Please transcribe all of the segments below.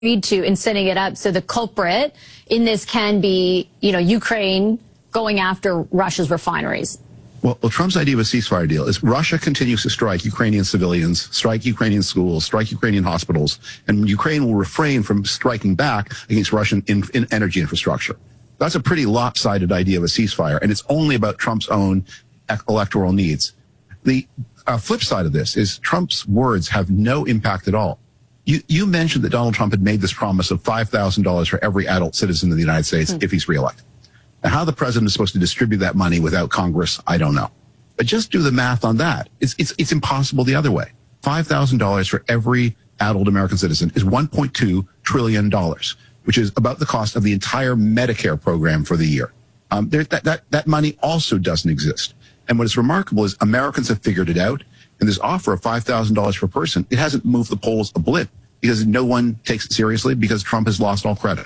to in setting it up. So the culprit in this can be, Ukraine going after Russia's refineries. Well, Trump's idea of a ceasefire deal is Russia continues to strike Ukrainian civilians, strike Ukrainian schools, strike Ukrainian hospitals, and Ukraine will refrain from striking back against Russian energy infrastructure. That's a pretty lopsided idea of a ceasefire, and it's only about Trump's own electoral needs. The flip side of this is Trump's words have no impact at all. You mentioned that Donald Trump had made this promise of $5,000 for every adult citizen of the United States if he's reelected. Now, how the president is supposed to distribute that money without Congress, I don't know. But just do the math on that. It's impossible the other way. $5,000 for every adult American citizen is $1.2 trillion, which is about the cost of the entire Medicare program for the year. That money also doesn't exist. And what is remarkable is Americans have figured it out. And this offer of $5,000 per person, it hasn't moved the polls a blip because no one takes it seriously because Trump has lost all credit.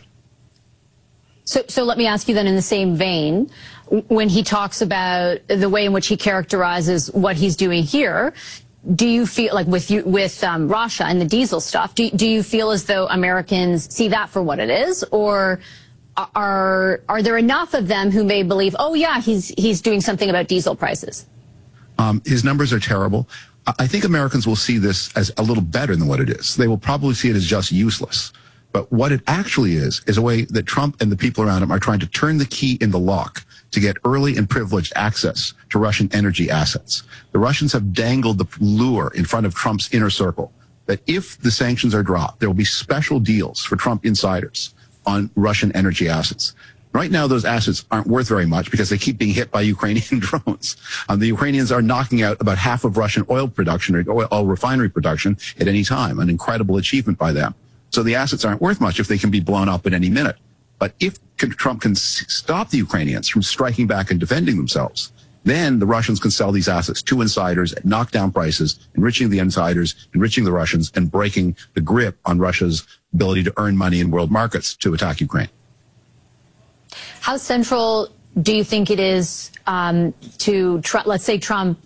So let me ask you then in the same vein, when he talks about the way in which he characterizes what he's doing here, do you feel like with Russia and the diesel stuff, do you feel as though Americans see that for what it is, or are there enough of them who may believe, oh yeah, he's doing something about diesel prices? His numbers are terrible. I think Americans will see this as a little better than what it is. They will probably see it as just useless. But what it actually is a way that Trump and the people around him are trying to turn the key in the lock to get early and privileged access to Russian energy assets. The Russians have dangled the lure in front of Trump's inner circle that if the sanctions are dropped, there will be special deals for Trump insiders on Russian energy assets. Right now, those assets aren't worth very much because they keep being hit by Ukrainian drones. The Ukrainians are knocking out about half of Russian oil production or oil refinery production at any time, an incredible achievement by them. So the assets aren't worth much if they can be blown up at any minute. But if Trump can stop the Ukrainians from striking back and defending themselves, then the Russians can sell these assets to insiders at knockdown prices, enriching the insiders, enriching the Russians, and breaking the grip on Russia's ability to earn money in world markets to attack Ukraine. How central do you think it is to, let's say Trump,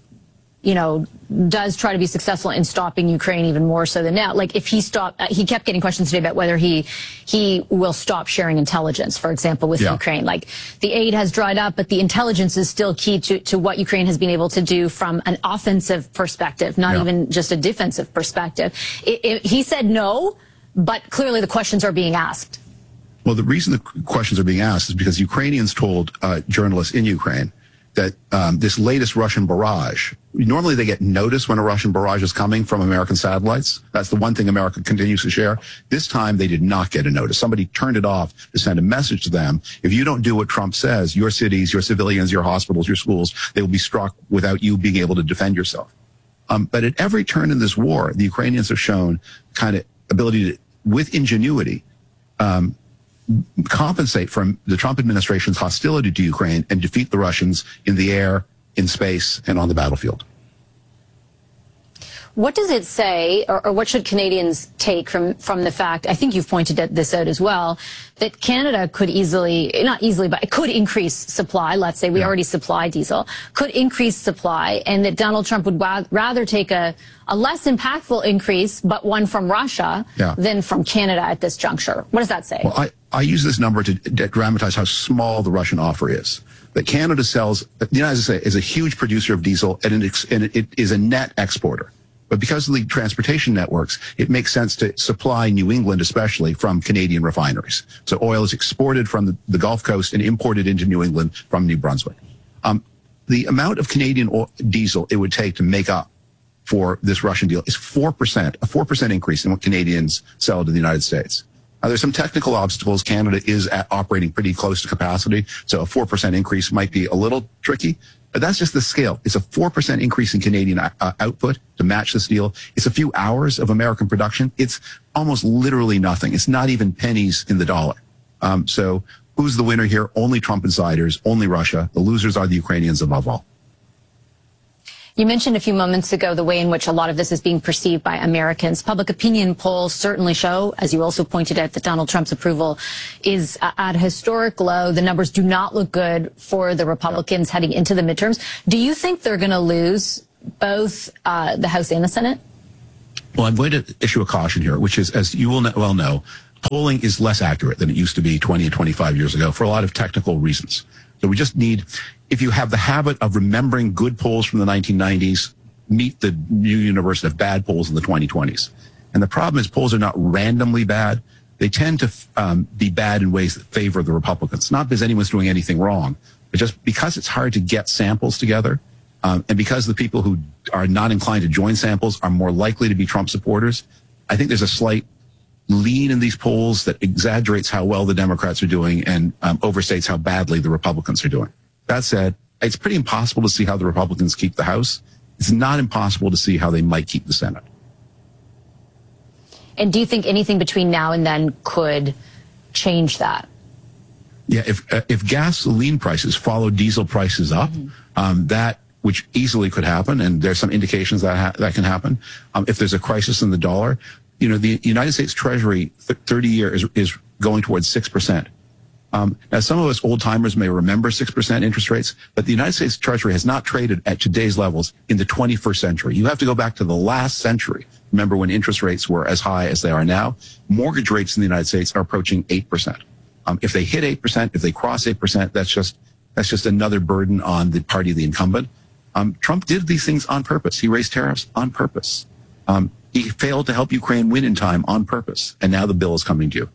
does try to be successful in stopping Ukraine even more so than now? Like if he he kept getting questions today about whether he will stop sharing intelligence, for example, with Ukraine. Like the aid has dried up, but the intelligence is still key to what Ukraine has been able to do from an offensive perspective, not even just a defensive perspective. He said no, but clearly the questions are being asked. Well, the reason the questions are being asked is because Ukrainians told journalists in Ukraine that this latest Russian barrage, normally they get notice when a Russian barrage is coming from American satellites. That's the one thing America continues to share. This time they did not get a notice. Somebody turned it off to send a message to them. If you don't do what Trump says, your cities, your civilians, your hospitals, your schools, they will be struck without you being able to defend yourself. But at every turn in this war, the Ukrainians have shown kind of ability to, with ingenuity, compensate from the Trump administration's hostility to Ukraine and defeat the Russians in the air, in space, and on the battlefield. What does it say, or what should Canadians take from the fact, I think you've pointed this out as well, that Canada could not easily, but it could increase supply. Let's say we already supply diesel, could increase supply, and that Donald Trump would rather take a less impactful increase, but one from Russia than from Canada at this juncture. What does that say? Well, I use this number to dramatize how small the Russian offer is. That Canada sells, the United States is a huge producer of diesel, and it is a net exporter. But because of the transportation networks, it makes sense to supply New England, especially from Canadian refineries. So oil is exported from the Gulf Coast and imported into New England from New Brunswick. The amount of Canadian diesel it would take to make up for this Russian deal is 4%, a 4% increase in what Canadians sell to the United States. Now, there's some technical obstacles. Canada is operating pretty close to capacity, so a 4% increase might be a little tricky. But that's just the scale. It's a 4% increase in Canadian output to match this deal. It's a few hours of American production. It's almost literally nothing. It's not even pennies in the dollar. So who's the winner here? Only Trump insiders, only Russia. The losers are the Ukrainians above all. You mentioned a few moments ago the way in which a lot of this is being perceived by Americans. Public opinion polls certainly show, as you also pointed out, that Donald Trump's approval is at a historic low. The numbers do not look good for the Republicans heading into the midterms. Do you think they're going to lose both the House and the Senate? Well, I'm going to issue a caution here, which is, as you will well know, polling is less accurate than it used to be 20 and 25 years ago for a lot of technical reasons. So we just need, if you have the habit of remembering good polls from the 1990s, meet the new universe of bad polls in the 2020s. And the problem is polls are not randomly bad. They tend to be bad in ways that favor the Republicans, not because anyone's doing anything wrong, but just because it's hard to get samples together. And because the people who are not inclined to join samples are more likely to be Trump supporters, I think there's a slight lean in these polls that exaggerates how well the Democrats are doing and overstates how badly the Republicans are doing. That said, it's pretty impossible to see how the Republicans keep the House. It's not impossible to see how they might keep the Senate. And do you think anything between now and then could change that? Yeah, if gasoline prices follow diesel prices up, that, which easily could happen, and there's some indications that that can happen. If there's a crisis in the dollar, the United States Treasury 30-year is going towards 6%. Now, some of us old timers may remember 6% interest rates, but the United States Treasury has not traded at today's levels in the 21st century. You have to go back to the last century. Remember when interest rates were as high as they are now. Mortgage rates in the United States are approaching 8%. If they hit 8%, if they cross 8%, that's just another burden on the party of the incumbent. Trump did these things on purpose. He raised tariffs on purpose. He failed to help Ukraine win in time on purpose. And now the bill is coming due.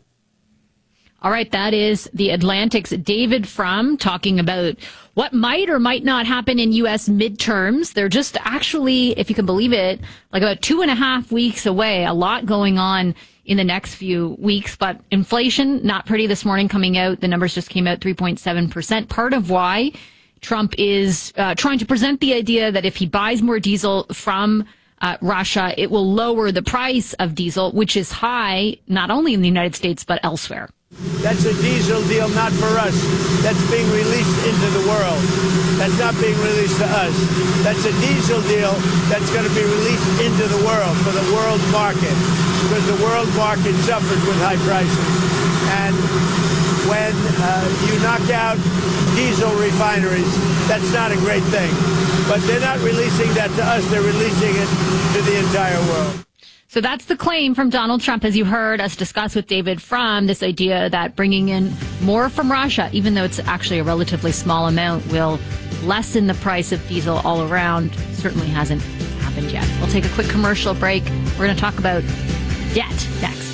All right, that is The Atlantic's David Frum talking about what might or might not happen in U.S. midterms. They're just actually, if you can believe it, like about 2.5 weeks away. A lot going on in the next few weeks. But inflation, not pretty this morning coming out. The numbers just came out 3.7%. Part of why Trump is trying to present the idea that if he buys more diesel from Russia, it will lower the price of diesel, which is high not only in the United States, but elsewhere. That's a diesel deal not for us. That's being released into the world. That's not being released to us. That's a diesel deal that's going to be released into the world for the world market, because the world market suffers with high prices. And when you knock out diesel refineries, that's not a great thing. But they're not releasing that to us. They're releasing it to the entire world. So that's the claim from Donald Trump, as you heard us discuss with David Frum, this idea that bringing in more from Russia, even though it's actually a relatively small amount, will lessen the price of diesel all around. Certainly hasn't happened yet. We'll take a quick commercial break. We're going to talk about debt next.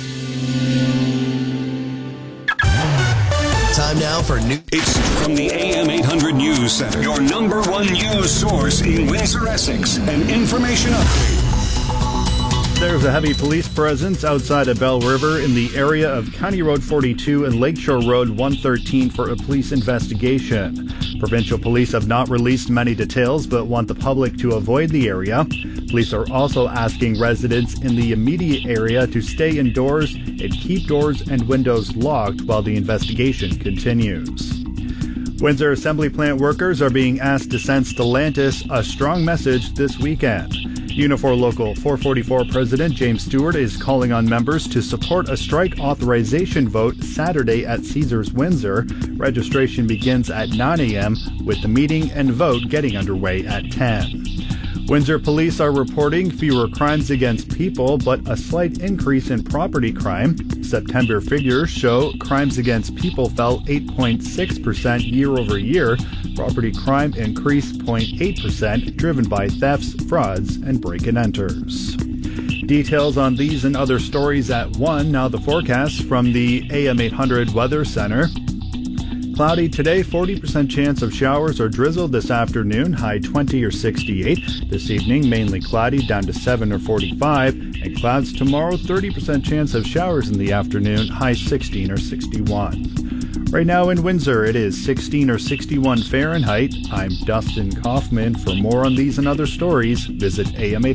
Time now for news. It's from the AM 800 News Center, your number one news source in Windsor, Essex. An information update. There's a heavy police presence outside of Bell River in the area of County Road 42 and Lakeshore Road 113 for a police investigation. Provincial police have not released many details but want the public to avoid the area. Police are also asking residents in the immediate area to stay indoors and keep doors and windows locked while the investigation continues. Windsor Assembly Plant workers are being asked to send Stellantis a strong message this weekend. Unifor Local 444 President James Stewart is calling on members to support a strike authorization vote Saturday at Caesars Windsor. Registration begins at 9 a.m. with the meeting and vote getting underway at 10. Windsor police are reporting fewer crimes against people, but a slight increase in property crime. September figures show crimes against people fell 8.6% year over year. Property crime increased 0.8%, driven by thefts, frauds, and break-and-enters. Details on these and other stories at 1. Now the forecast from the AM 800 Weather Center. Cloudy today, 40% chance of showers or drizzle this afternoon, high 20 or 68. This evening, mainly cloudy, down to 7 or 45. And clouds tomorrow, 30% chance of showers in the afternoon, high 16 or 61. Right now in Windsor, it is 16 or 61 Fahrenheit. I'm Dustin Kaufman. For more on these and other stories, visit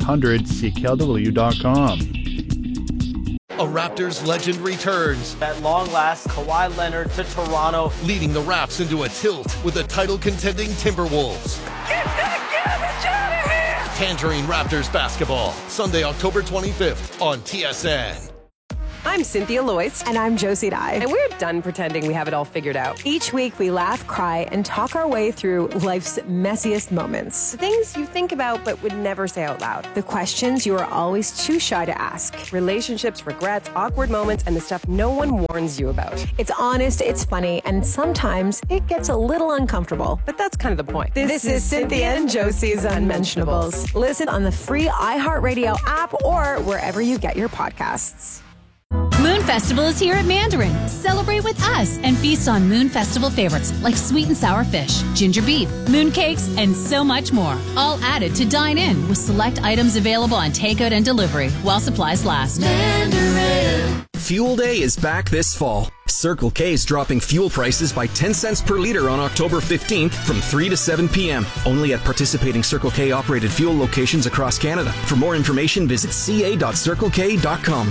am800cklw.com. A Raptors legend returns. At long last, Kawhi Leonard to Toronto, leading the Raps into a tilt with the title-contending Timberwolves. Get that garbage out of here! Tangerine Raptors basketball, Sunday, October 25th on TSN. I'm Cynthia Loyce. And I'm Josie Dye. And we're done pretending we have it all figured out. Each week we laugh, cry, and talk our way through life's messiest moments. The things you think about but would never say out loud. The questions you are always too shy to ask. Relationships, regrets, awkward moments, and the stuff no one warns you about. It's honest, it's funny, and sometimes it gets a little uncomfortable. But that's kind of the point. This is Cynthia and Josie's Unmentionables. Listen on the free iHeartRadio app or wherever you get your podcasts. Moon Festival is here at Mandarin. Celebrate with us and feast on Moon Festival favorites like sweet and sour fish, ginger beef, moon cakes, and so much more. All added to dine in with select items available on takeout and delivery while supplies last. Mandarin. Fuel Day is back this fall. Circle K is dropping fuel prices by 10 cents per liter on October 15th from 3 to 7 p.m. Only at participating Circle K operated fuel locations across Canada. For more information, visit ca.circlek.com.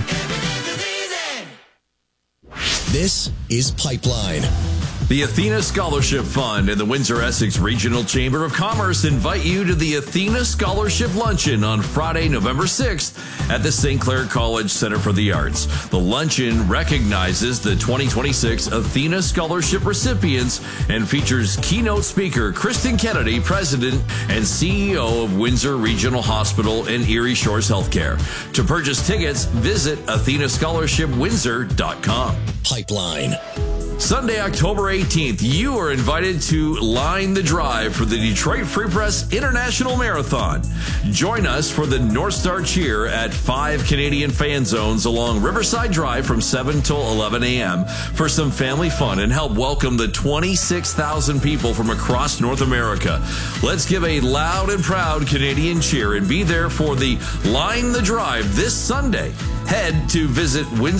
This is Pipeline. The Athena Scholarship Fund and the Windsor-Essex Regional Chamber of Commerce invite you to the Athena Scholarship Luncheon on Friday, November 6th at the St. Clair College Center for the Arts. The luncheon recognizes the 2026 Athena Scholarship recipients and features keynote speaker Kristen Kennedy, President and CEO of Windsor Regional Hospital and Erie Shores Healthcare. To purchase tickets, visit athenaScholarshipWindsor.com. Pipeline. Sunday, October 18th, you are invited to line the drive for the Detroit Free Press International Marathon. Join us for the North Star Cheer at 5 Canadian fan zones along Riverside Drive from 7 till 11 a.m. for some family fun and help welcome the 26,000 people from across North America. Let's give a loud and proud Canadian cheer and be there for the Line the Drive this Sunday. Head to visit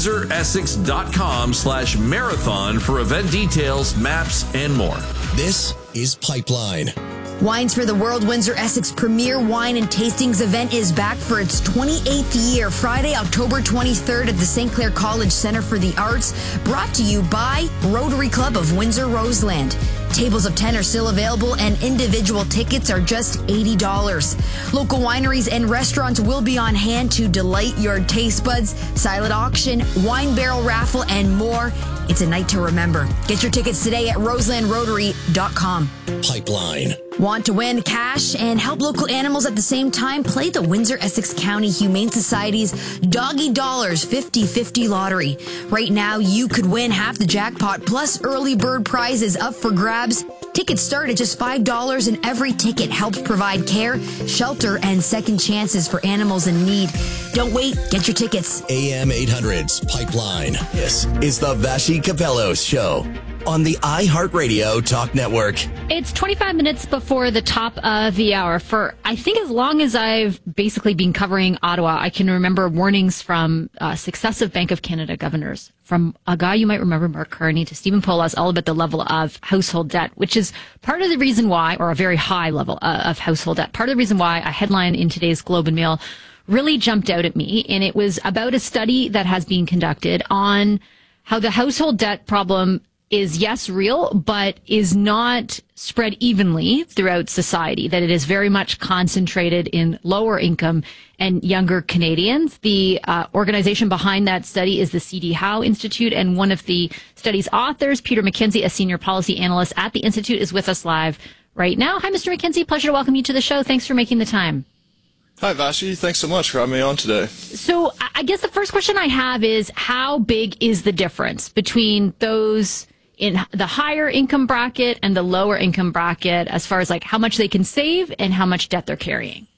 windsoressex.com/marathon for event details, maps, and more. This is Pipeline. Wines for the World Windsor-Essex premier wine and tastings event is back for its 28th year, Friday, October 23rd at the St. Clair College Center for the Arts, brought to you by Rotary Club of Windsor-Roseland. Tables of 10 are still available and individual tickets are just $80. Local wineries and restaurants will be on hand to delight your taste buds, silent auction, wine barrel raffle, and more. It's a night to remember. Get your tickets today at roselandrotary.com. Pipeline. Want to win cash and help local animals at the same time? Play the Windsor-Essex County Humane Society's Doggy Dollars 50-50 lottery. Right now, you could win half the jackpot plus early bird prizes up for grabs. Tickets start at just $5 and every ticket helps provide care, shelter, and second chances for animals in need. Don't wait. Get your tickets. AM 800's Pipeline. This is the Vashi Capellos Show on the iHeartRadio Talk Network. It's 25 minutes before the top of the hour. For, I think, as long as I've basically been covering Ottawa, I can remember warnings from successive Bank of Canada governors, from a guy you might remember, Mark Carney, to Stephen Poloz, all about the level of household debt, which is part of the reason why, or a very high level of household debt, part of the reason why a headline in today's Globe and Mail really jumped out at me. And it was about a study that has been conducted on how the household debt problem is, yes, real, but is not spread evenly throughout society, that it is very much concentrated in lower income and younger Canadians. The organization behind that study is the C.D. Howe Institute, and one of the study's authors, Peter McKenzie, a senior policy analyst at the Institute, is with us live right now. Hi, Mr. McKenzie. Pleasure to welcome you to the show. Thanks for making the time. Hi, Vashi. Thanks so much for having me on today. So I guess the first question I have is, how big is the difference between those in the higher income bracket and the lower income bracket as far as like how much they can save and how much debt they're carrying?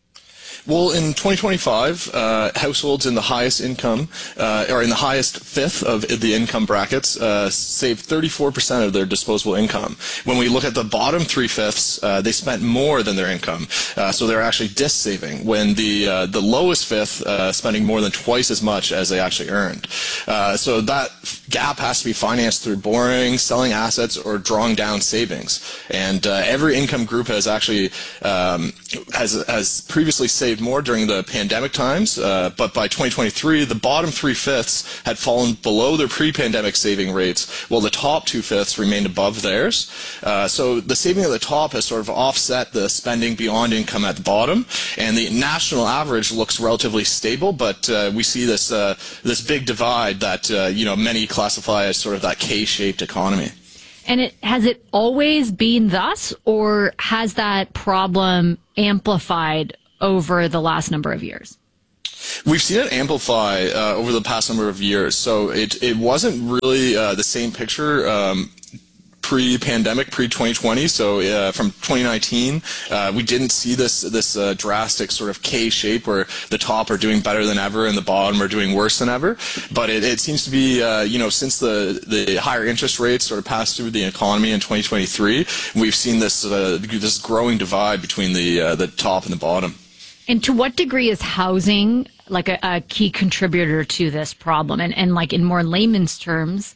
Well, in 2025, households in the highest income, or in the highest fifth of the income brackets, saved 34% of their disposable income. When we look at the bottom 3/5, they spent more than their income, so they're actually dis-saving. When the lowest fifth, spending more than twice as much as they actually earned. So that gap has to be financed through borrowing, selling assets, or drawing down savings. And every income group has actually has previously saved more during the pandemic times, but by 2023, the bottom 3/5 had fallen below their pre-pandemic saving rates, while the top 2/5 remained above theirs. So the saving at the top has sort of offset the spending beyond income at the bottom, and the national average looks relatively stable, but we see this this big divide that many classify as sort of that K-shaped economy. And has it always been thus, or has that problem amplified over the last number of years? We've seen it amplify over the past number of years. So it wasn't really the same picture pre-pandemic, pre-2020. So from 2019, we didn't see this drastic sort of K shape where the top are doing better than ever and the bottom are doing worse than ever. But it seems to be, since the higher interest rates sort of passed through the economy in 2023, we've seen this this growing divide between the top and the bottom. And to what degree is housing like a key contributor to this problem? And like in more layman's terms,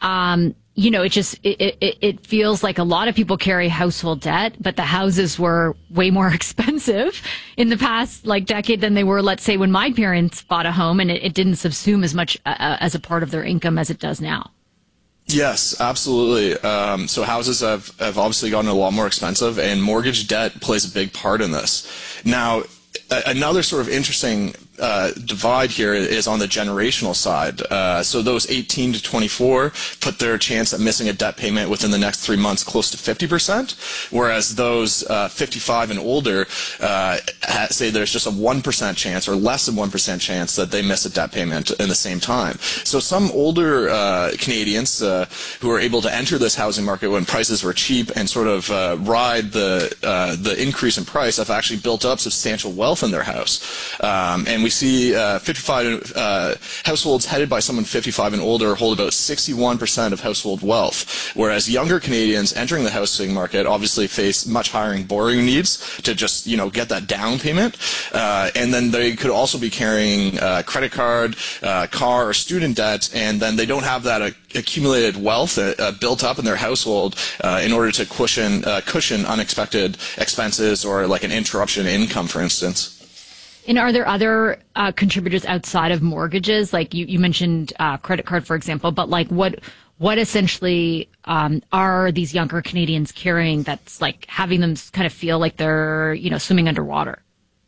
it feels like a lot of people carry household debt, but the houses were way more expensive in the past decade than they were, let's say, when my parents bought a home, and it didn't subsume as much as a part of their income as it does now. Yes, absolutely. So houses have obviously gotten a lot more expensive, and mortgage debt plays a big part in this. Now, another sort of interesting divide here is on the generational side. So those 18 to 24 put their chance at missing a debt payment within the next 3 months close to 50%, whereas those 55 and older say there's just a 1% chance or less than 1% chance that they miss a debt payment in the same time. So some older Canadians who are able to enter this housing market when prices were cheap and sort of ride the increase in price have actually built up substantial wealth in their house. And we see 55 households headed by someone 55 and older hold about 61% of household wealth, whereas younger Canadians entering the housing market obviously face much higher borrowing needs to just get that down payment, and then they could also be carrying credit card, car, or student debt, and then they don't have that accumulated wealth built up in their household in order to cushion unexpected expenses or like an interruption in income, for instance. And are there other contributors outside of mortgages? Like you mentioned credit card, for example, but like what essentially are these younger Canadians carrying that's like having them kind of feel like they're, swimming underwater?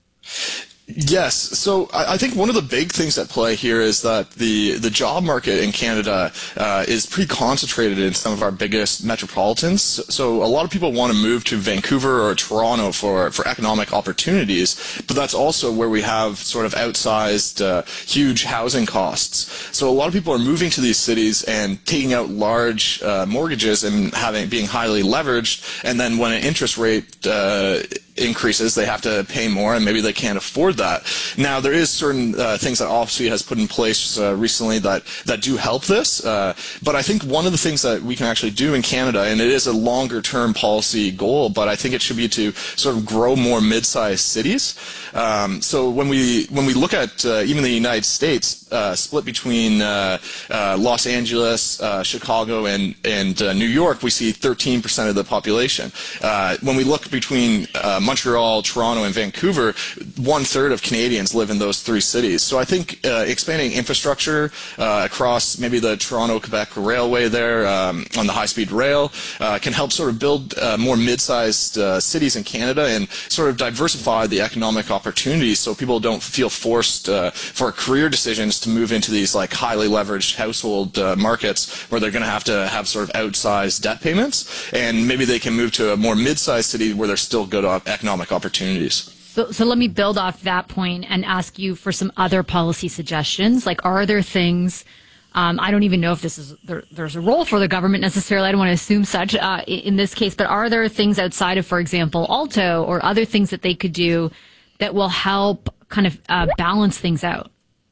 Yes. So I think one of the big things at play here is that the job market in Canada is pretty concentrated in some of our biggest metropolitans. So a lot of people want to move to Vancouver or Toronto for economic opportunities, but that's also where we have sort of outsized huge housing costs. So a lot of people are moving to these cities and taking out large mortgages and being highly leveraged, and then when an interest rate increases, they have to pay more, and maybe they can't afford that. Now, there is certain things that OSFI has put in place recently that do help this, but I think one of the things that we can actually do in Canada, and it is a longer-term policy goal, but I think it should be to sort of grow more mid-sized cities. So when we look at even the United States, split between Los Angeles, Chicago, and New York, we see 13% of the population. When we look between Montreal, Toronto, and Vancouver, 1/3 of Canadians live in those three cities. So I think expanding infrastructure across maybe the Toronto-Quebec Railway there on the high-speed rail can help sort of build more mid-sized cities in Canada and sort of diversify the economic opportunities so people don't feel forced for career decisions to move into these like highly leveraged household markets where they're going to have sort of outsized debt payments, and maybe they can move to a more mid-sized city where there's still good economic opportunities. So let me build off that point and ask you for some other policy suggestions. Like, are there things, I don't even know if there's a role for the government necessarily. I don't want to assume such in this case, but are there things outside of, for example, Alto or other things that they could do that will help kind of balance things out?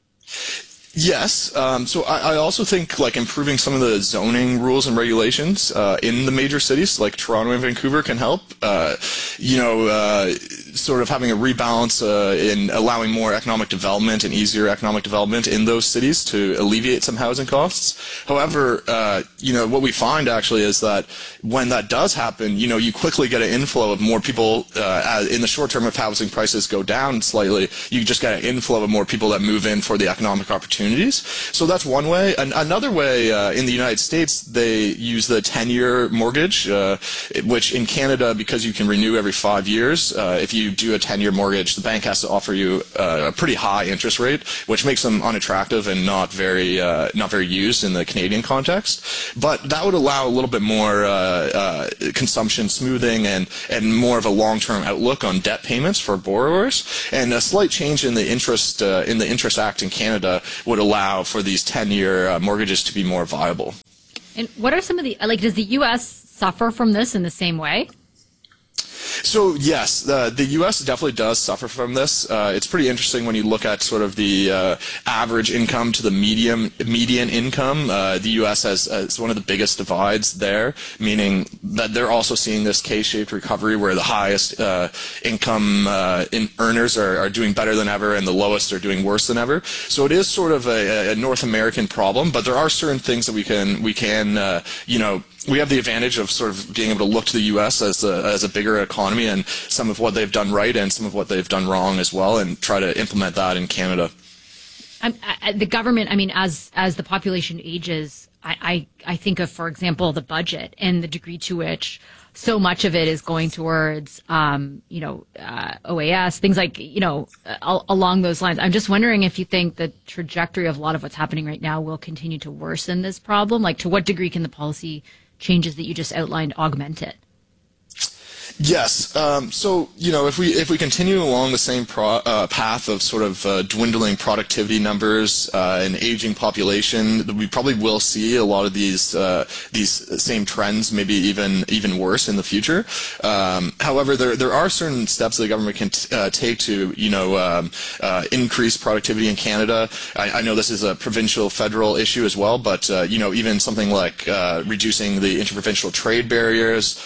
Yes. So I also think like improving some of the zoning rules and regulations in the major cities like Toronto and Vancouver can help. sort of having a rebalance in allowing more economic development and easier economic development in those cities to alleviate some housing costs. However, what we find actually is that when that does happen, you quickly get an inflow of more people in the short term. If housing prices go down slightly, you just get an inflow of more people that move in for the economic opportunities. So that's one way. Another way, in the United States, they use the 10-year mortgage, which in Canada, because you can renew every 5 years, if you do a 10-year mortgage, the bank has to offer you a pretty high interest rate, which makes them unattractive and not very used in the Canadian context. But that would allow a little bit more consumption smoothing and more of a long-term outlook on debt payments for borrowers. And a slight change in the Interest Act in Canada would allow for these 10-year mortgages to be more viable. And what are some of does the U.S. suffer from this in the same way? So yes, the U.S. definitely does suffer from this. It's pretty interesting when you look at sort of the average income to the median income. The U.S. has one of the biggest divides there, meaning that they're also seeing this K-shaped recovery where the highest income earners are doing better than ever and the lowest are doing worse than ever. So it is sort of a North American problem, but there are certain things that we can we have the advantage of sort of being able to look to the U.S. as a bigger economy and some of what they've done right and some of what they've done wrong as well, and try to implement that in Canada. The government, as the population ages, I think of, for example, the budget and the degree to which so much of it is going towards, OAS, things like, along those lines. I'm just wondering if you think the trajectory of a lot of what's happening right now will continue to worsen this problem. Like, to what degree can the policy changes that you just outlined augment it? Yes. So, if we continue along the same path of sort of dwindling productivity numbers, and aging population, we probably will see a lot of these same trends, maybe even worse in the future. However, there are certain steps the government can take to, increase productivity in Canada. I know this is a provincial federal issue as well, but, even something like reducing the interprovincial trade barriers,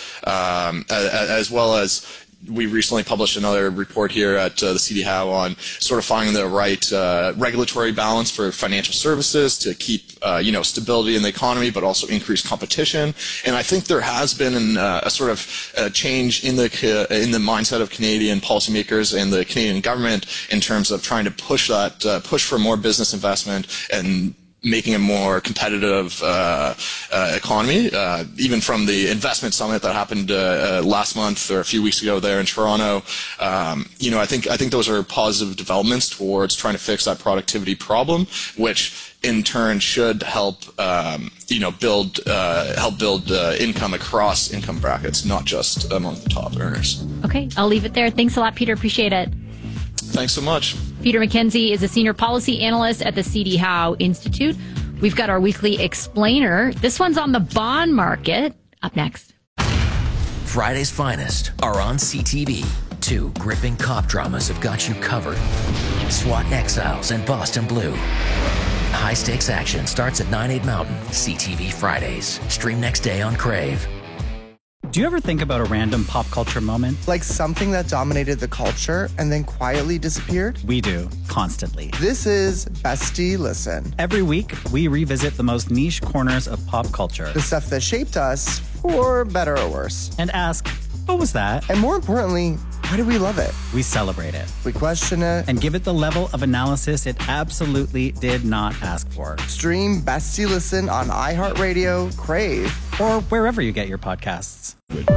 as well as we recently published another report here at the CD Howe on sort of finding the right regulatory balance for financial services to keep stability in the economy, but also increase competition. And I think there has been a sort of change in the mindset of Canadian policymakers and the Canadian government in terms of trying to push for more business investment and making a more competitive economy. Even from the investment summit that happened last month or a few weeks ago there in Toronto, I think those are positive developments towards trying to fix that productivity problem, which in turn should help build income across income brackets, not just among the top earners. Okay, I'll leave it there. Thanks a lot, Peter. Appreciate it. Thanks so much. Peter McKenzie is a senior policy analyst at the CD Howe Institute. We've got our weekly explainer. This one's on the bond market. Up next. Friday's finest are on CTV. 2 gripping cop dramas have got you covered. SWAT Exiles and Boston Blue. High-stakes action starts at 9/8 Mountain. CTV Fridays. Stream next day on Crave. Do you ever think about a random pop culture moment? Like something that dominated the culture and then quietly disappeared? We do, constantly. This is Bestie Listen. Every week, we revisit the most niche corners of pop culture. The stuff that shaped us, for better or worse. And ask, what was that? And more importantly, why do we love it? We celebrate it. We question it. And give it the level of analysis it absolutely did not ask for. Stream Bestie Listen on iHeartRadio, Crave, or wherever you get your podcasts.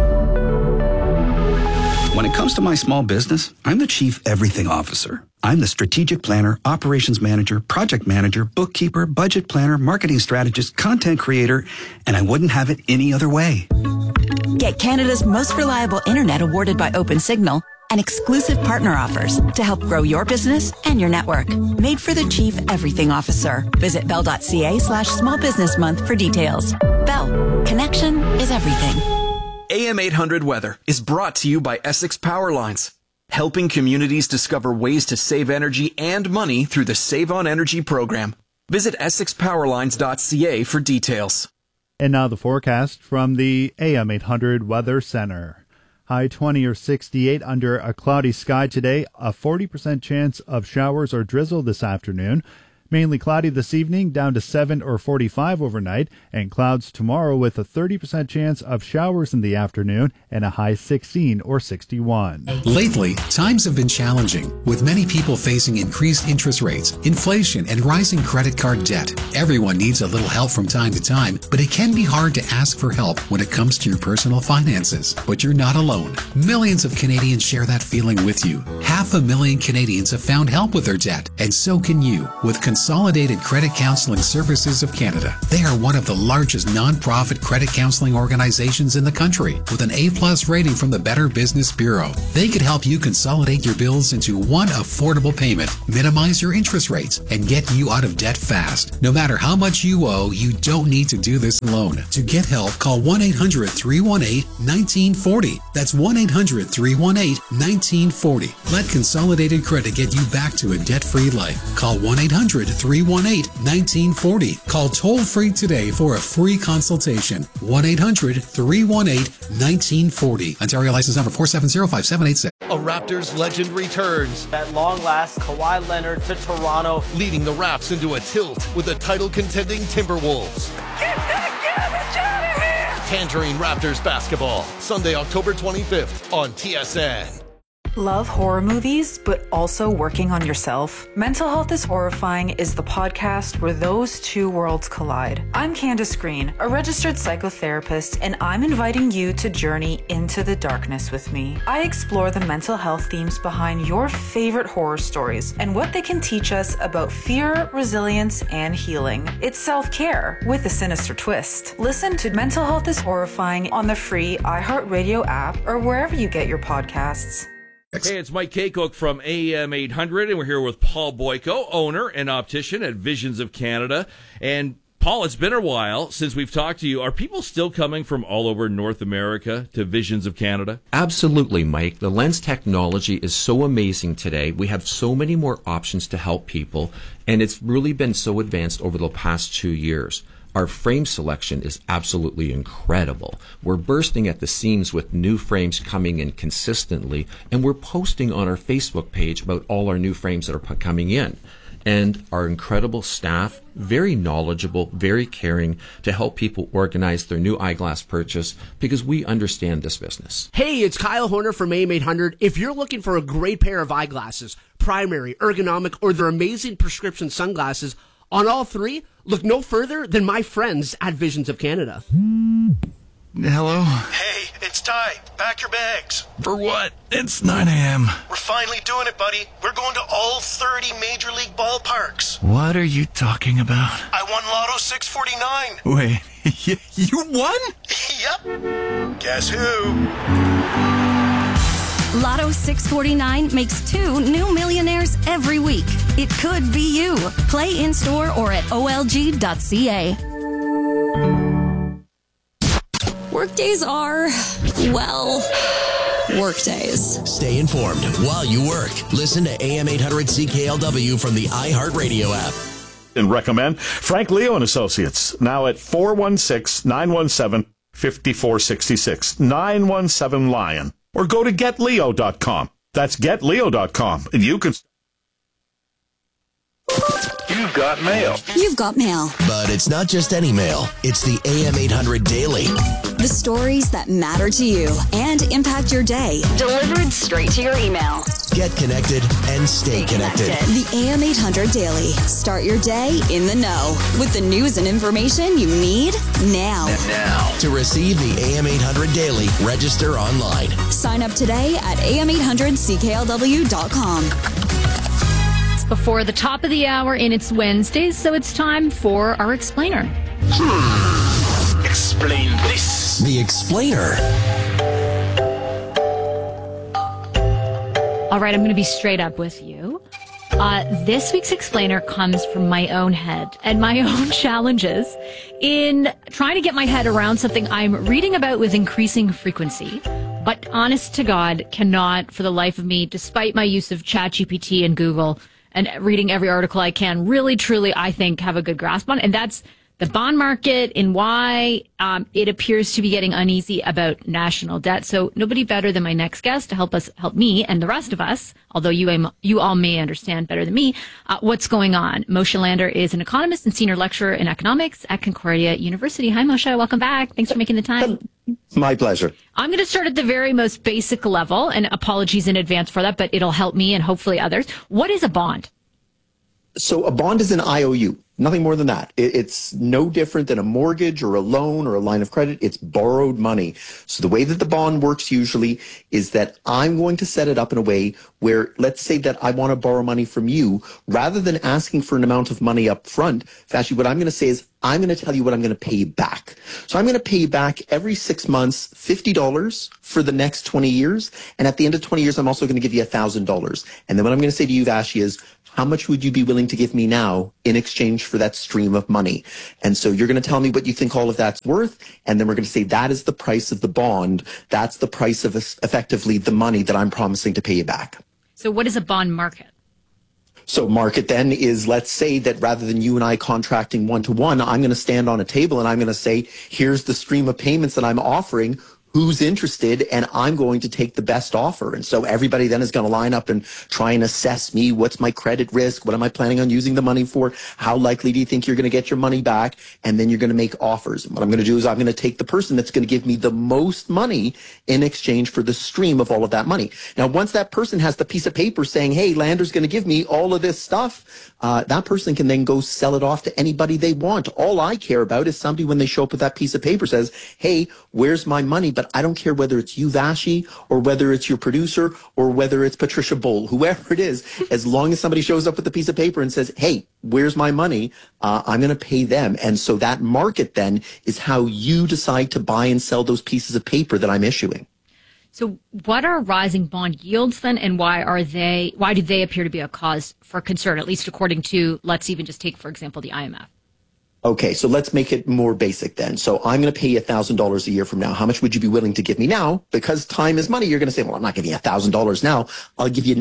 When it comes to my small business, I'm the Chief Everything Officer. I'm the strategic planner, operations manager, project manager, bookkeeper, budget planner, marketing strategist, content creator, and I wouldn't have it any other way. Get Canada's most reliable internet awarded by OpenSignal and exclusive partner offers to help grow your business and your network. Made for the Chief Everything Officer. Visit bell.ca/small business month for details. Bell. Connection is everything. AM 800 Weather is brought to you by Essex Power Lines, helping communities discover ways to save energy and money through the Save on Energy program. Visit essexpowerlines.ca for details. And now the forecast from the AM 800 Weather Center. High 20 or 68 under a cloudy sky today. A 40% chance of showers or drizzle this afternoon. Mainly cloudy this evening, down to 7 or 45 overnight, and clouds tomorrow with a 30% chance of showers in the afternoon and a high 16 or 61. Lately, times have been challenging, with many people facing increased interest rates, inflation, and rising credit card debt. Everyone needs a little help from time to time, but it can be hard to ask for help when it comes to your personal finances. But you're not alone. Millions of Canadians share that feeling with you. 500,000 Canadians have found help with their debt, and so can you, with Consolidated Credit Counseling Services of Canada. They are one of the largest non-profit credit counseling organizations in the country, with an A+ rating from the Better Business Bureau. They could help you consolidate your bills into one affordable payment, minimize your interest rates, and get you out of debt fast. No matter how much you owe, you don't need to do this alone. To get help, call 1-800-318-1940. That's 1-800-318-1940. Let Consolidated Credit get you back to a debt-free life. Call 1-800-318-1940. Call toll-free today for a free consultation. 1-800-318-1940. Ontario license number 4705786. A Raptors legend returns. At long last, Kawhi Leonard to Toronto, leading the Raps into a tilt with the title-contending Timberwolves. Get that garbage out of here! Tangerine Raptors basketball, Sunday, October 25th on TSN. Love horror movies, but also working on yourself? Mental Health is Horrifying is the podcast where those two worlds collide. I'm Candace Green, a registered psychotherapist, and I'm inviting you to journey into the darkness with me. I explore the mental health themes behind your favorite horror stories and what they can teach us about fear, resilience, and healing. It's self-care with a sinister twist. Listen to Mental Health is Horrifying on the free iHeartRadio app or wherever you get your podcasts. Hey, it's Mike Kaycook from AM 800, and we're here with Paul Boyko, owner and optician at Visions of Canada. And Paul, it's been a while since we've talked to you. Are people still coming from all over North America to Visions of Canada? Absolutely, Mike. The lens technology is so amazing today. We have so many more options to help people, and it's really been so advanced over the past 2 years. Our frame selection is absolutely incredible. We're bursting at the seams with new frames coming in consistently, and we're posting on our Facebook page about all our new frames that are coming in. And our incredible staff, very knowledgeable, very caring to help people organize their new eyeglass purchase because we understand this business. Hey, it's Kyle Horner from AM 800. If you're looking for a great pair of eyeglasses, primary, ergonomic, or their amazing prescription sunglasses, on all three, look no further than my friends at Visions of Canada. Hello? Hey, it's Ty. Pack your bags. For what? It's 9 a.m. We're finally doing it, buddy. We're going to all 30 Major League ballparks. What are you talking about? I won Lotto 649. Wait, you won? Yep. Guess who? Lotto 649 makes 2 new millionaires every week. It could be you. Play in-store or at olg.ca. Workdays are, well, workdays. Stay informed while you work. Listen to AM 800 CKLW from the iHeartRadio app. And recommend Frank Leo and Associates, now at 416-917-5466, 917-LION. Or go to getleo.com. That's getleo.com. And you can... You've got mail. You've got mail. But it's not just any mail. It's the AM 800 Daily. The stories that matter to you and impact your day. Delivered straight to your email. Get connected and stay connected. The AM 800 Daily. Start your day in the know with the news and information you need now. To receive the AM 800 Daily, register online. Sign up today at am800cklw.com. Before the top of the hour, and it's Wednesdays, so it's time for our explainer. Explain this. The explainer. All right, I'm going to be straight up with you. This week's explainer comes from my own head and my own challenges in trying to get my head around something I'm reading about with increasing frequency, but honest to God, cannot for the life of me, despite my use of ChatGPT and Google and reading every article I can, really, truly, I think, have a good grasp on. And that's the bond market and why it appears to be getting uneasy about national debt. So nobody better than my next guest to help me and the rest of us, although you all may understand better than me, what's going on. Moshe Lander is an economist and senior lecturer in economics at Concordia University. Hi, Moshe. Welcome back. Thanks for making the time. My pleasure. I'm going to start at the very most basic level, and apologies in advance for that, but it'll help me and hopefully others. What is a bond? So a bond is an IOU. Nothing more than that. It's no different than a mortgage or a loan or a line of credit. It's borrowed money. So the way that the bond works usually is that I'm going to set it up in a way where, let's say that I want to borrow money from you, rather than asking for an amount of money up front, Vashi, what I'm going to say is I'm going to tell you what I'm going to pay you back. So I'm going to pay you back every 6 months, $50 for the next 20 years. And at the end of 20 years, I'm also going to give you $1,000. And then what I'm going to say to you, Vashi, is how much would you be willing to give me now in exchange for that stream of money? And so you're going to tell me what you think all of that's worth. And then we're going to say that is the price of the bond. That's the price of effectively the money that I'm promising to pay you back. So what is a bond market? So market then is, let's say that rather than you and I contracting one-to-one, I'm going to stand on a table and I'm going to say, here's the stream of payments that I'm offering. Who's interested? And I'm going to take the best offer. And so everybody then is going to line up and try and assess me. What's my credit risk? What am I planning on using the money for? How likely do you think you're going to get your money back? And then you're going to make offers. And what I'm going to do is I'm going to take the person that's going to give me the most money in exchange for the stream of all of that money. Now, once that person has the piece of paper saying, hey, Lander's going to give me all of this stuff, that person can then go sell it off to anybody they want. All I care about is somebody, when they show up with that piece of paper, says, hey, where's my money? But I don't care whether it's you, Vashi, or whether it's your producer, or whether it's Patricia Bowl, whoever it is, as long as somebody shows up with a piece of paper and says, hey, where's my money? I'm going to pay them. And so that market then is how you decide to buy and sell those pieces of paper that I'm issuing. So what are rising bond yields then, and why do they appear to be a cause for concern, at least according to, let's even just take, for example, the IMF? Okay, so let's make it more basic then. So I'm going to pay you $1,000 a year from now. How much would you be willing to give me now? Because time is money. You're going to say, well, I'm not giving you $1,000 now. I'll give you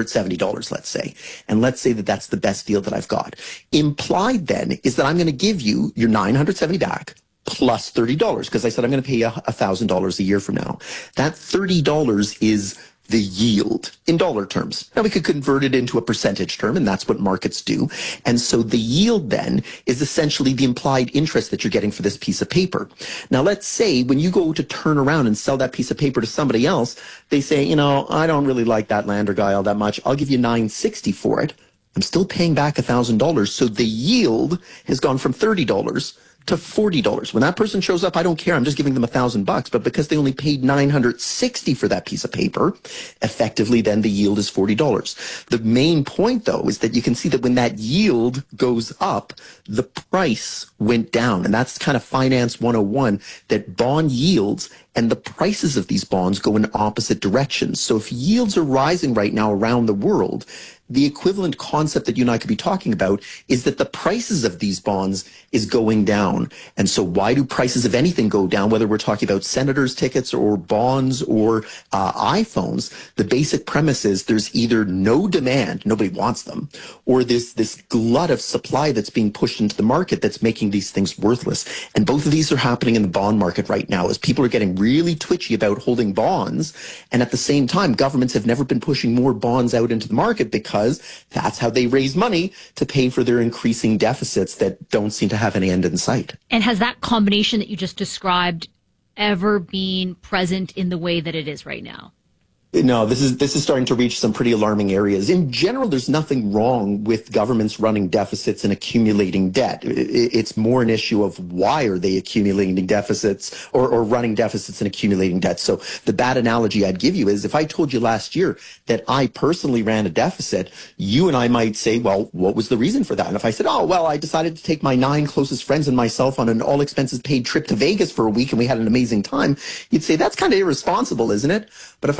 $970, let's say. And let's say that that's the best deal that I've got. Implied then is that I'm going to give you your $970 back plus $30, because I said I'm going to pay you $1,000 a year from now. That $30 is the yield in dollar terms. Now we could convert it into a percentage term, and that's what markets do. And so the yield then is essentially the implied interest that you're getting for this piece of paper. Now let's say when you go to turn around and sell that piece of paper to somebody else, they say, you know, I don't really like that Lander guy all that much. I'll give you $960 for it. I'm still paying back $1,000. So the yield has gone from $30 to $40. When that person shows up, I don't care. I'm just giving them $1,000. But because they only paid $960 for that piece of paper, effectively then the yield is $40. The main point, though, is that you can see that when that yield goes up, the price went down. And that's kind of finance 101, that bond yields and the prices of these bonds go in opposite directions. So if yields are rising right now around the world, the equivalent concept that you and I could be talking about is that the prices of these bonds is going down. And so why do prices of anything go down, whether we're talking about senators' tickets or bonds or iPhones? The basic premise is there's either no demand, nobody wants them, or there's this glut of supply that's being pushed into the market that's making these things worthless. And both of these are happening in the bond market right now as people are getting really twitchy about holding bonds. And at the same time, governments have never been pushing more bonds out into the market because that's how they raise money to pay for their increasing deficits that don't seem to have any end in sight. And has that combination that you just described ever been present in the way that it is right now? No, this is starting to reach some pretty alarming areas. In general, there's nothing wrong with governments running deficits and accumulating debt. It's more an issue of why are they accumulating deficits or running deficits and accumulating debt. So the bad analogy I'd give you is if I told you last year that I personally ran a deficit, you and I might say, well, what was the reason for that? And if I said, oh, well, I decided to take my 9 closest friends and myself on an all expenses paid trip to Vegas for a week and we had an amazing time, you'd say that's kind of irresponsible, isn't it? But if I told you that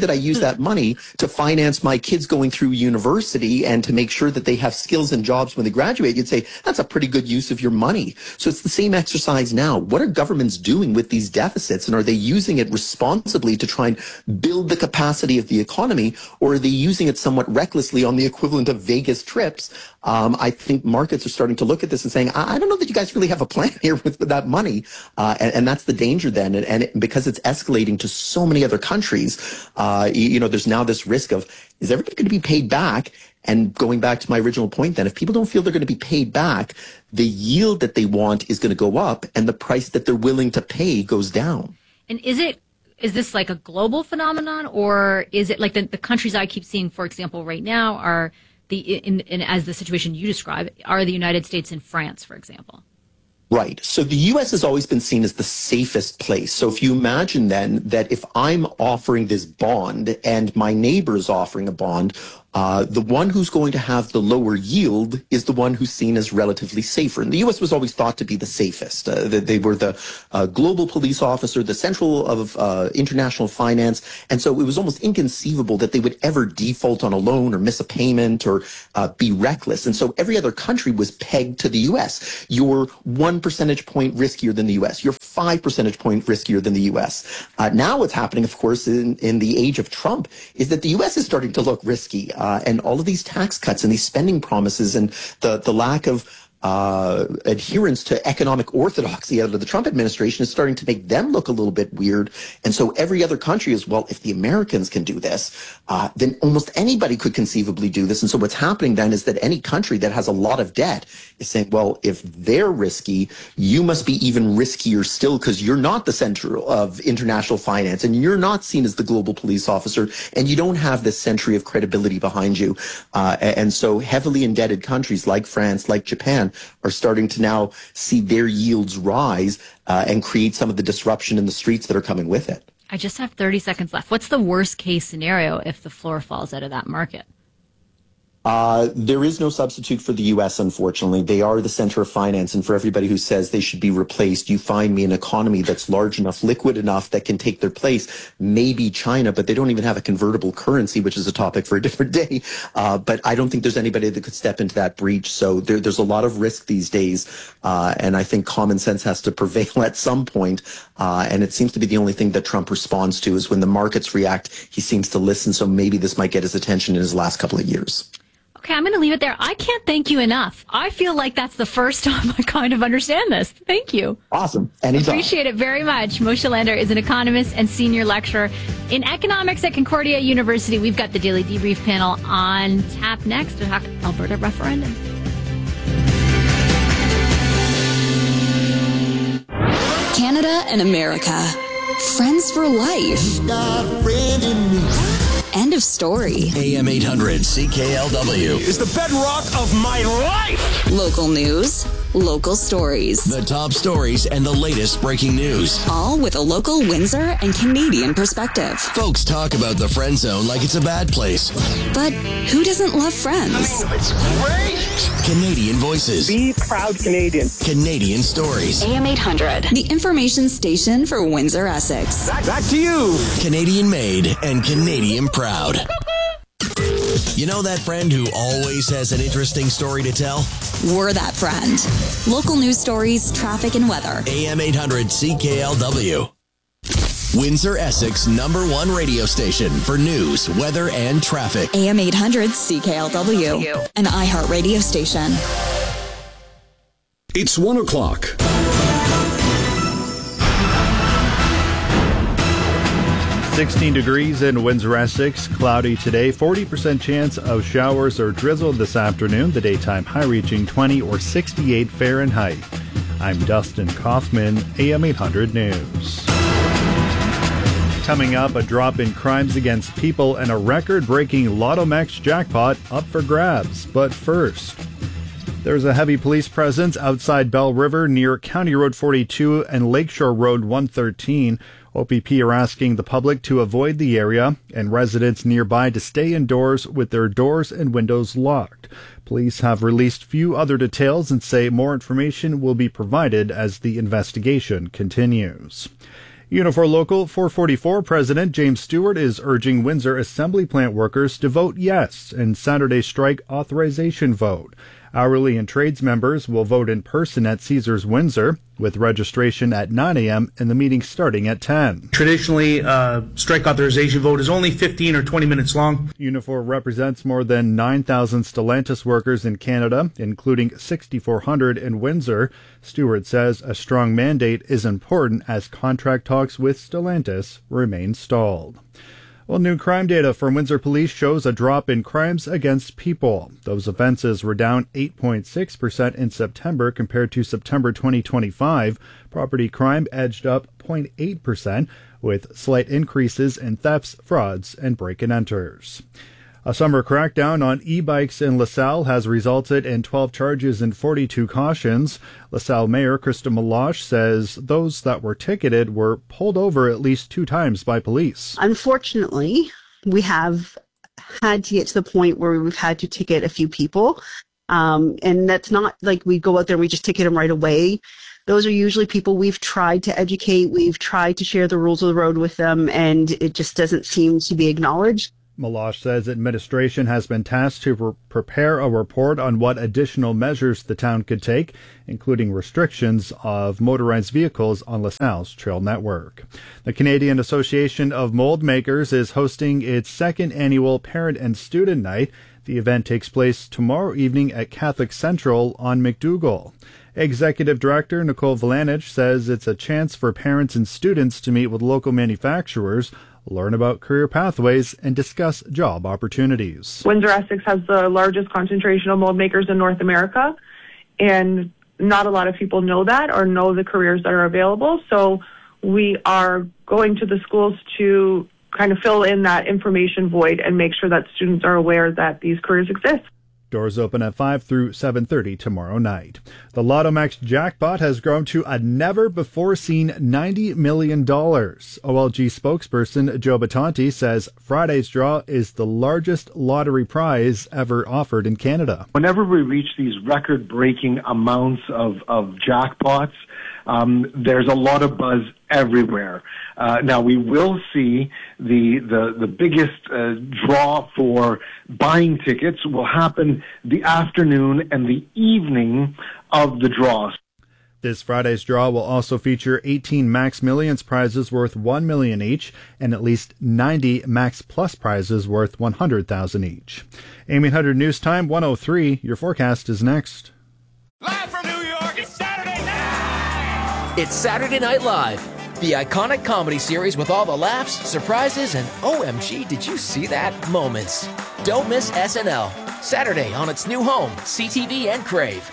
that I use that money to finance my kids going through university and to make sure that they have skills and jobs when they graduate, you'd say that's a pretty good use of your money. So it's the same exercise now. What are governments doing with these deficits, and are they using it responsibly to try and build the capacity of the economy, or are they using it somewhat recklessly on the equivalent of Vegas trips? I think markets are starting to look at this and saying, I don't know that you guys really have a plan here with that money. And that's the danger then. And because it's escalating to so many other countries, there's now this risk of, is everybody going to be paid back? And going back to my original point then, if people don't feel they're going to be paid back, the yield that they want is going to go up and the price that they're willing to pay goes down. And is this like a global phenomenon, or is it like the countries I keep seeing, for example, right now are as the situation you describe, are the United States and France, for example? Right. So the U.S. has always been seen as the safest place. So if you imagine then that if I'm offering this bond and my neighbor is offering a bond, the one who's going to have the lower yield is the one who's seen as relatively safer. And the U.S. was always thought to be the safest. They were the global police officer, the central of international finance. And so it was almost inconceivable that they would ever default on a loan or miss a payment or be reckless. And so every other country was pegged to the U.S. You're 1 percentage point riskier than the U.S. You're 5 percentage point riskier than the U.S. Now what's happening, of course, in the age of Trump is that the U.S. is starting to look risky. And all of these tax cuts and these spending promises and the lack of adherence to economic orthodoxy out of the Trump administration is starting to make them look a little bit weird. And so every other country is, well, if the Americans can do this, then almost anybody could conceivably do this. And so what's happening then is that any country that has a lot of debt is saying, well, if they're risky, you must be even riskier still because you're not the center of international finance and you're not seen as the global police officer and you don't have this century of credibility behind you. And so heavily indebted countries like France, like Japan, are starting to now see their yields rise and create some of the disruption in the streets that are coming with it. I just have 30 seconds left. What's the worst case scenario if the floor falls out of that market? There is no substitute for the U.S., unfortunately. They are the center of finance, and for everybody who says they should be replaced, you find me an economy that's large enough, liquid enough that can take their place. Maybe China, but they don't even have a convertible currency, which is a topic for a different day. But I don't think there's anybody that could step into that breach. So there's a lot of risk these days, and I think common sense has to prevail at some point. And it seems to be the only thing that Trump responds to is when the markets react, he seems to listen. So maybe this might get his attention in his last couple of years. Okay, I'm going to leave it there. I can't thank you enough. I feel like that's the first time I kind of understand this. Thank you. Awesome. Anytime. Appreciate it very much. Moshe Lander is an economist and senior lecturer in economics at Concordia University. We've got the Daily Debrief panel on tap next to talk Alberta referendum. Canada and America. Friends for life. End of story. AM 800 CKLW is the bedrock of my life. Local news, local stories. The top stories and the latest breaking news. All with a local Windsor and Canadian perspective. Folks talk about the friend zone like it's a bad place. But who doesn't love friends? It's great. Canadian voices. Be proud Canadian. Canadian stories. AM 800. The information station for Windsor, Essex. Back to you. Canadian made and Canadian proud. You know that friend who always has an interesting story to tell? We're that friend. Local news stories, traffic, and weather. AM 800 CKLW. Windsor, Essex #1 radio station for news, weather, and traffic. AM 800 CKLW. An iHeart radio station. It's 1 o'clock. $16 degrees in Windsor, Essex. Cloudy today. 40% chance of showers or drizzle this afternoon. The daytime high reaching 20 or 68 Fahrenheit. I'm Dustin Kaufman, AM 800 News. Coming up, a drop in crimes against people and a record-breaking Lotto Max jackpot up for grabs. But first, there's a heavy police presence outside Bell River near County Road 42 and Lakeshore Road 113. OPP are asking the public to avoid the area and residents nearby to stay indoors with their doors and windows locked. Police have released few other details and say more information will be provided as the investigation continues. Unifor Local 444 President James Stewart is urging Windsor Assembly Plant workers to vote yes in Saturday's strike authorization vote. Hourly and trades members will vote in person at Caesars Windsor, with registration at 9 a.m. and the meeting starting at 10. Traditionally, strike authorization vote is only 15 or 20 minutes long. Unifor represents more than 9,000 Stellantis workers in Canada, including 6,400 in Windsor. Stewart says a strong mandate is important as contract talks with Stellantis remain stalled. Well, new crime data from Windsor Police shows a drop in crimes against people. Those offenses were down 8.6% in September compared to September 2025. Property crime edged up 0.8%, with slight increases in thefts, frauds, and break-and-enters. A summer crackdown on e-bikes in LaSalle has resulted in 12 charges and 42 cautions. LaSalle Mayor Krista Meloche says those that were ticketed were pulled over at least 2 times by police. Unfortunately, we have had to get to the point where we've had to ticket a few people. And that's not like we go out there and we just ticket them right away. Those are usually people we've tried to educate, we've tried to share the rules of the road with them, and it just doesn't seem to be acknowledged. Meloche says administration has been tasked to prepare a report on what additional measures the town could take, including restrictions of motorized vehicles on LaSalle's trail network. The Canadian Association of Mold Makers is hosting its second annual Parent and Student Night. The event takes place tomorrow evening at Catholic Central on McDougall. Executive Director Nicole Volanich says it's a chance for parents and students to meet with local manufacturers, learn about career pathways, and discuss job opportunities. Windsor Essex has the largest concentration of mold makers in North America, and not a lot of people know that or know the careers that are available. So we are going to the schools to kind of fill in that information void and make sure that students are aware that these careers exist. Doors open at 5 through 7:30 tomorrow night. The Lotto Max jackpot has grown to a never-before-seen $90 million. OLG spokesperson Joe Batanti says Friday's draw is the largest lottery prize ever offered in Canada. Whenever we reach these record-breaking amounts of jackpots, there's a lot of buzz everywhere. Now we will see the biggest draw for buying tickets will happen the afternoon and the evening of the draws. This Friday's draw will also feature 18 Max Millions prizes worth $1 million each and at least 90 Max Plus prizes worth $100,000 each. AM 800 News Time 103. Your forecast is next. Live from New York, it's Saturday night! It's Saturday Night Live, the iconic comedy series with all the laughs, surprises, and OMG, did you see that moments. Don't miss SNL, Saturday on its new home, CTV and Crave.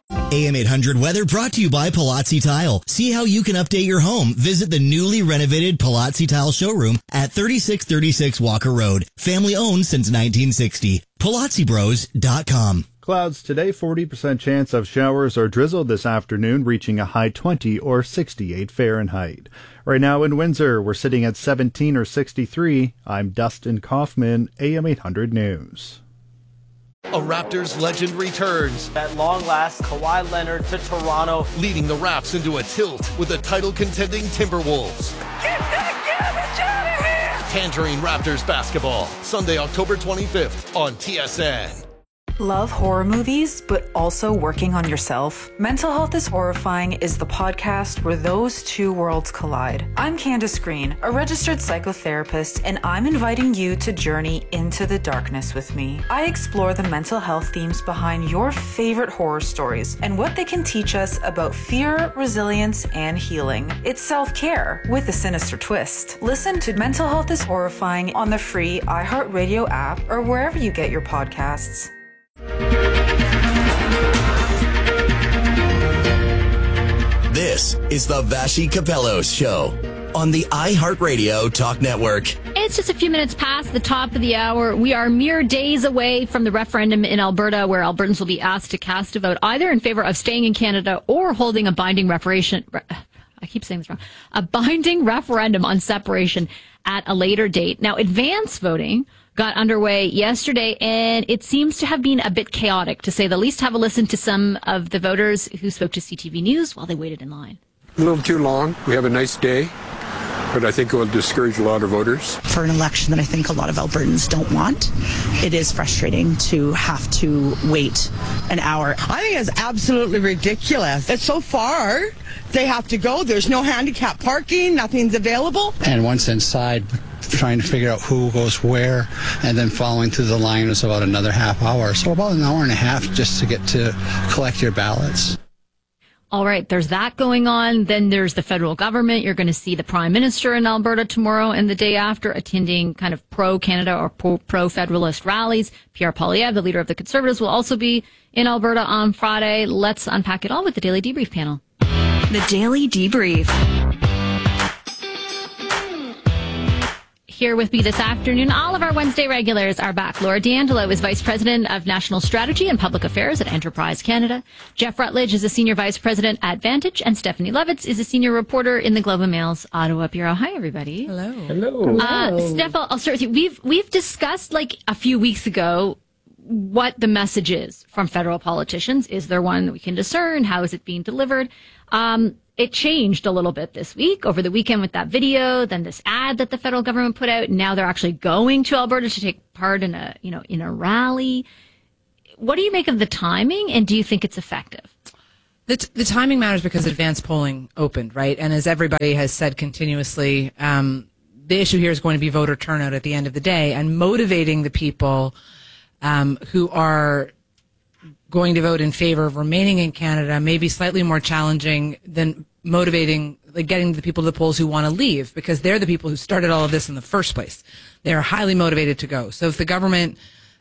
AM 800 weather brought to you by Palazzi Tile. See how you can update your home. Visit the newly renovated Palazzi Tile showroom at 3636 Walker Road. Family owned since 1960. PalazziBros.com. Clouds today, 40% chance of showers or drizzle this afternoon, reaching a high 20 or 68 Fahrenheit. Right now in Windsor, we're sitting at 17 or 63. I'm Dustin Kaufman, AM 800 News. A Raptors legend returns. At long last, Kawhi Leonard to Toronto, leading the Raps into a tilt with the title-contending Timberwolves. Get that garbage out of here! Tangerine Raptors basketball, Sunday, October 25th on TSN. Love horror movies, but also working on yourself? Mental Health is Horrifying is the podcast where those two worlds collide. I'm Candace Green, a registered psychotherapist, and I'm inviting you to journey into the darkness with me. I explore the mental health themes behind your favorite horror stories and what they can teach us about fear, resilience, and healing. It's self-care with a sinister twist. Listen to Mental Health is Horrifying on the free iHeartRadio app or wherever you get your podcasts. This is the Vashi Capellos Show on the iHeartRadio Talk Network. It's just a few minutes past the top of the hour. We are mere days away from the referendum in Alberta, where Albertans will be asked to cast a vote either in favor of staying in Canada or holding a binding a binding referendum on separation at a later date. Now, advance voting got underway yesterday, and it seems to have been a bit chaotic, to say the least. Have a listen to some of the voters who spoke to CTV News while they waited in line. A little too long. We have a nice day. but I think it will discourage a lot of voters. For an election that I think a lot of Albertans don't want, it is frustrating to have to wait an hour. I think it's absolutely ridiculous. It's so far they have to go. There's no handicap parking, nothing's available. And once inside, trying to figure out who goes where, and then following through the line is about another half hour. So about an hour and a half just to get to collect your ballots. All right, there's that going on. Then there's the federal government. You're going to see the prime minister in Alberta tomorrow and the day after, attending kind of pro-Canada or pro-federalist rallies. Pierre Poilievre, the leader of the Conservatives, will also be in Alberta on Friday. Let's unpack it all with the Daily Debrief panel. The Daily Debrief. Here with me this afternoon, all of our Wednesday regulars are back. Laura D'Angelo is Vice President of National Strategy and Public Affairs at Enterprise Canada. Jeff Rutledge is a Senior Vice President at Vantage. And Stephanie Levitz is a Senior Reporter in the Globe and Mail's Ottawa Bureau. Hi, everybody. Hello. Hello. Steph, I'll start with you. We've discussed, like, a few weeks ago what the message is from federal politicians. Is there one that we can discern? How is it being delivered? It changed a little bit this week, over the weekend with that video, then this ad that the federal government put out. Now they're actually going to Alberta to take part in a rally. What do you make of the timing, and do you think it's effective? The timing matters because advanced polling opened, right? And as everybody has said continuously, the issue here is going to be voter turnout at the end of the day, and motivating the people who are going to vote in favor of remaining in Canada may be slightly more challenging than motivating, like getting the people to the polls who want to leave, because they're the people who started all of this in the first place. They're highly motivated to go. So if the government,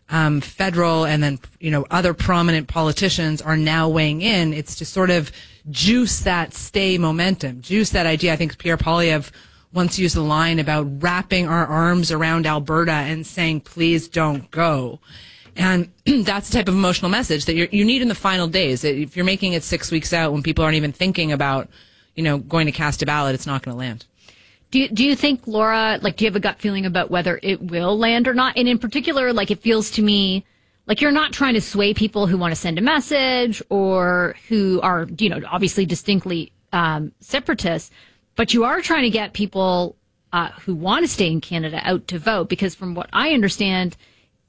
federal, and then, other prominent politicians are now weighing in, it's to sort of juice that stay momentum, juice that idea. I think Pierre Poilievre once used the line about wrapping our arms around Alberta and saying, please don't go. And that's the type of emotional message that you need in the final days. If you're making it 6 weeks out when people aren't even thinking about, going to cast a ballot, it's not going to land. Do you think, Laura, do you have a gut feeling about whether it will land or not? And in particular, it feels to me like you're not trying to sway people who want to send a message or who are, obviously distinctly separatists, but you are trying to get people who want to stay in Canada out to vote, because from what I understand,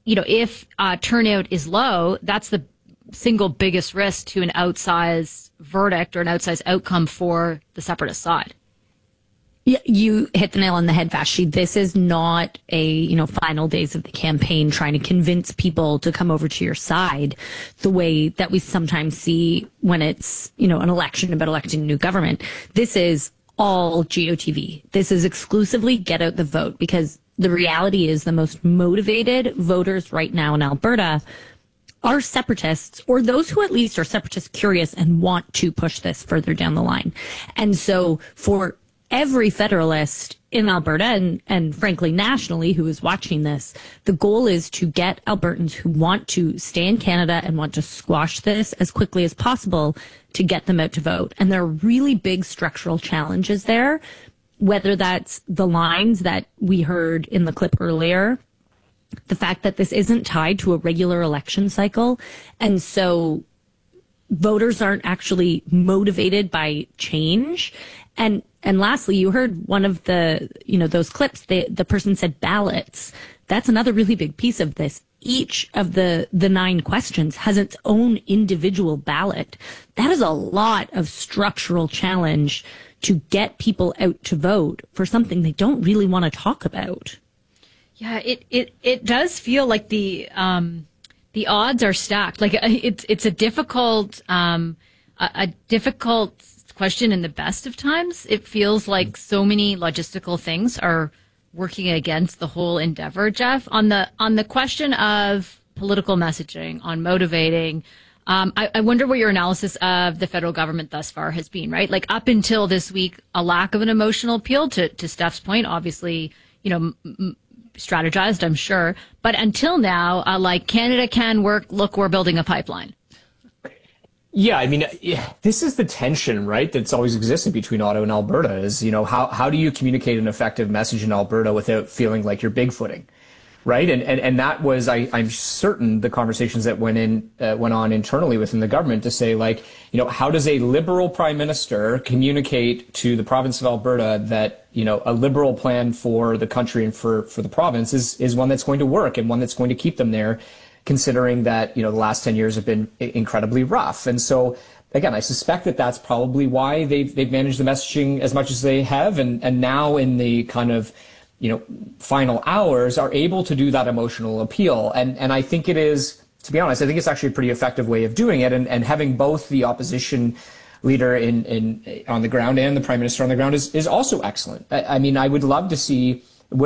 if turnout is low, that's the single biggest risk to an outsized verdict or an outsized outcome for the separatist side. Yeah, you hit the nail on the head, Vashti. This is not a, final days of the campaign trying to convince people to come over to your side the way that we sometimes see when it's, an election about electing a new government. This is all GOTV. This is exclusively get out the vote, because the reality is the most motivated voters right now in Alberta are separatists, or those who at least are separatist curious and want to push this further down the line. And so for every federalist in Alberta and frankly nationally who is watching this, the goal is to get Albertans who want to stay in Canada and want to squash this as quickly as possible to get them out to vote. And there are really big structural challenges there, whether that's the lines that we heard in the clip earlier, the fact that this isn't tied to a regular election cycle. And so voters aren't actually motivated by change. And lastly, you heard one of the, those clips, the person said ballots. That's another really big piece of this. Each of the 9 questions has its own individual ballot. That is a lot of structural challenge to get people out to vote for something they don't really want to talk about. Yeah, it does feel like the odds are stacked. It's a difficult question in the best of times. It feels like so many logistical things are working against the whole endeavor. Jeff, on the question of political messaging, on motivating, I wonder what your analysis of the federal government thus far has been, right? Up until this week, a lack of an emotional appeal, to Steph's point, obviously, strategized, I'm sure. But until now, Canada can work, look, we're building a pipeline. Yeah, this is the tension, right, that's always existed between Ottawa and Alberta is, how do you communicate an effective message in Alberta without feeling like you're bigfooting? right? And that was, I'm certain, the conversations that went on internally within the government to say, like, you know, how does a Liberal Prime Minister communicate to the province of Alberta that, you know, a Liberal plan for the country and for the province is one that's going to work and one that's going to keep them there, considering that, you know, the last 10 years have been incredibly rough. And so, again, I suspect that that's probably why they've managed the messaging as much as they have, and now in the kind of, you know, final hours are able to do that emotional appeal. And I think it is, to be honest, I think it's actually a pretty effective way of doing it. And having both the opposition leader on the ground and the Prime Minister on the ground is also excellent. I mean, I would have loved to have seen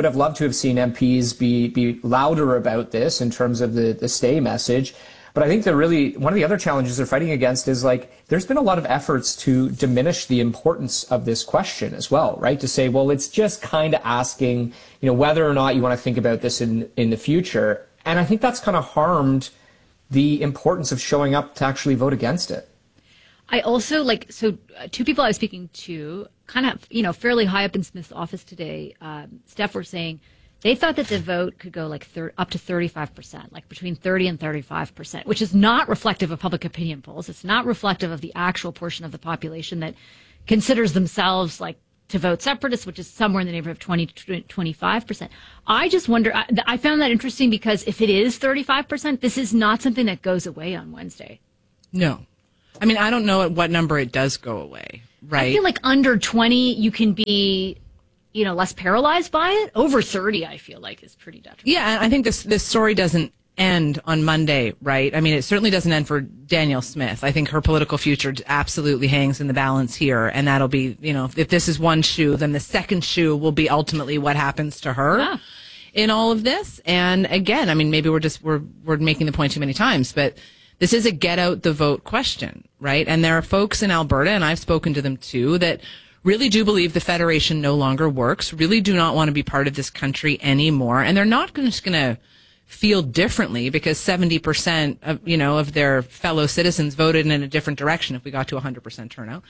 MPs be louder about this in terms of the stay message. But I think one of the other challenges they're fighting against is, like, there's been a lot of efforts to diminish the importance of this question as well, right? To say, well, it's just kind of asking, you know, whether or not you want to think about this in the future. And I think that's kind of harmed the importance of showing up to actually vote against it. I also two people I was speaking to, kind of, you know, fairly high up in Smith's office today, Steph, were saying they thought that the vote could go like up to 35%, like between 30 and 35%, which is not reflective of public opinion polls. It's not reflective of the actual portion of the population that considers themselves like to vote separatists, which is somewhere in the neighborhood of 20 to 25%. I just wonder, I found that interesting because if it is 35%, this is not something that goes away on Wednesday. No. I mean, I don't know at what number it does go away, right? I feel like under 20, you can be, you know, less paralyzed by it. Over 30, I feel like, is pretty detrimental. Yeah, I think this story doesn't end on Monday, right? I mean, it certainly doesn't end for Danielle Smith. I think her political future absolutely hangs in the balance here, and that'll be, you know, if this is one shoe, then the second shoe will be ultimately what happens to her in all of this. And again, I mean, maybe we're making the point too many times, but this is a get out the vote question, right? And there are folks in Alberta, and I've spoken to them too, that really do believe the Federation no longer works, really do not want to be part of this country anymore. And they're not just going to feel differently because 70% of, you know, of their fellow citizens voted in a different direction if we got to 100% turnout.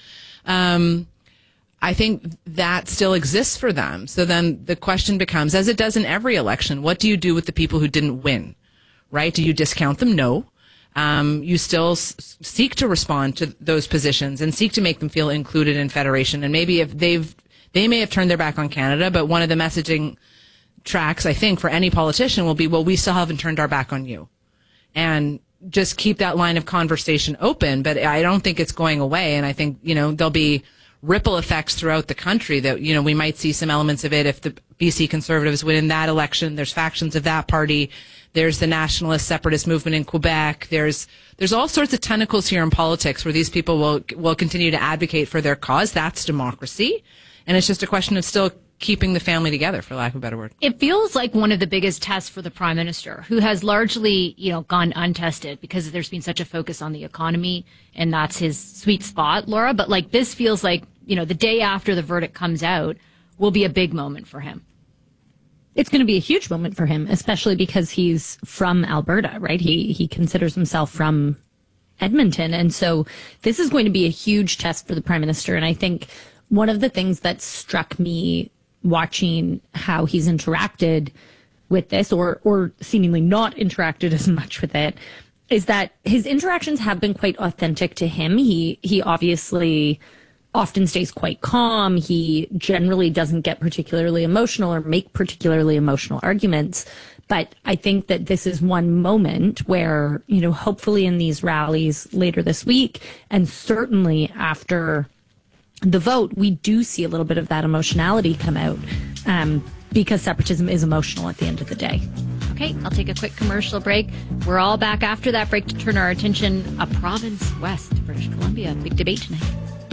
I think that still exists for them. So then the question becomes, as it does in every election, what do you do with the people who didn't win, right? Do you discount them? No. You still seek to respond to those positions and seek to make them feel included in Federation. And maybe if they may have turned their back on Canada, but one of the messaging tracks, I think, for any politician will be, well, we still haven't turned our back on you. And just keep that line of conversation open. But I don't think it's going away. And I think, you know, there'll be ripple effects throughout the country that, you know, we might see some elements of it if the BC Conservatives win in that election. There's factions of that party. There's the nationalist separatist movement in Quebec. There's all sorts of tentacles here in politics where these people will continue to advocate for their cause. That's democracy. And it's just a question of still keeping the family together, for lack of a better word. It feels like one of the biggest tests for the Prime Minister, who has largely, you know, gone untested because there's been such a focus on the economy, and that's his sweet spot, Laura. But like this feels like, you know, the day after the verdict comes out will be a big moment for him. It's going to be a huge moment for him, especially because he's from Alberta, right? He considers himself from Edmonton. And so this is going to be a huge test for the Prime Minister. And I think one of the things that struck me watching how he's interacted with this, or seemingly not interacted as much with it, is that his interactions have been quite authentic to him. He obviously often stays quite calm. He generally doesn't get particularly emotional or make particularly emotional arguments. But I think that this is one moment where, you know, hopefully in these rallies later this week, and certainly after the vote, we do see a little bit of that emotionality come out, because separatism is emotional at the end of the day. Okay, I'll take a quick commercial break. We're all back after that break to turn our attention a province west, British Columbia. Big debate tonight.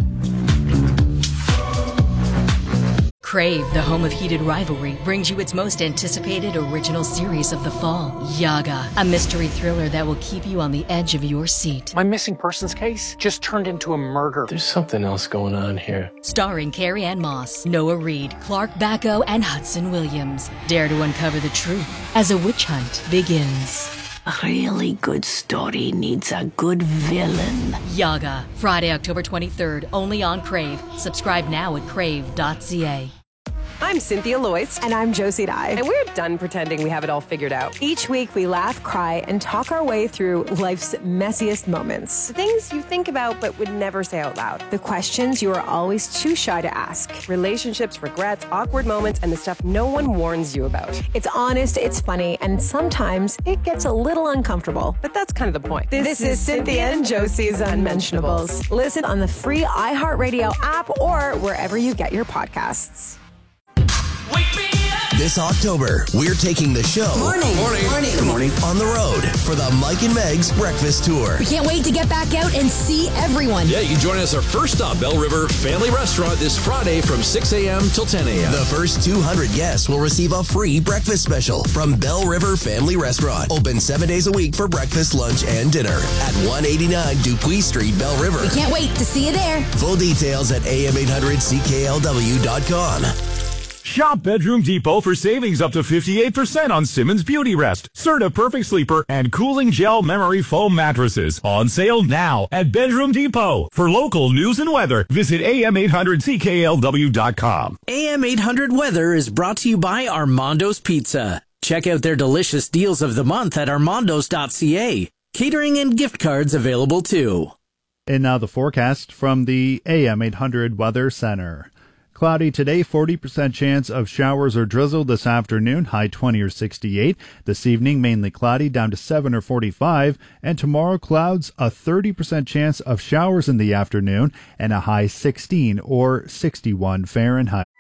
Crave, the home of heated rivalry, brings you its most anticipated original series of the fall, Yaga, a mystery thriller that will keep you on the edge of your seat. My missing persons case just turned into a murder. There's something else going on here. Starring Carrie-Anne Moss, Noah Reid, Clark Bacco, and Hudson Williams. Dare to uncover the truth as a witch hunt begins. A really good story needs a good villain. Yaga, Friday, October 23rd, only on Crave. Subscribe now at crave.ca. I'm Cynthia Loyce. And I'm Josie Dye. And we're done pretending we have it all figured out. Each week we laugh, cry, and talk our way through life's messiest moments. The things you think about but would never say out loud. The questions you are always too shy to ask. Relationships, regrets, awkward moments, and the stuff no one warns you about. It's honest, it's funny, and sometimes it gets a little uncomfortable. But that's kind of the point. This is Cynthia and Josie's Unmentionables. Listen on the free iHeartRadio app or wherever you get your podcasts. This October, we're taking the show Good morning. on the road for the Mike and Meg's Breakfast Tour. We can't wait to get back out and see everyone. Yeah, you can join us our first stop, Bell River Family Restaurant, this Friday from 6 a.m. till 10 a.m. The first 200 guests will receive a free breakfast special from Bell River Family Restaurant. Open 7 days a week for breakfast, lunch, and dinner at 189 Dupuis Street, Bell River. We can't wait to see you there. Full details at am800cklw.com. Shop Bedroom Depot for savings up to 58% on Simmons Beauty Rest, Serta Perfect Sleeper, and Cooling Gel Memory Foam Mattresses. On sale now at Bedroom Depot. For local news and weather, visit am800cklw.com. AM 800 Weather is brought to you by Armando's Pizza. Check out their delicious deals of the month at armandos.ca. Catering and gift cards available too. And now the forecast from the AM 800 Weather Center. Cloudy today, 40% chance of showers or drizzle this afternoon, high 20 or 68. This evening, mainly cloudy, down to 7 or 45. And tomorrow, clouds, a 30% chance of showers in the afternoon, and a high 16 or 61 Fahrenheit.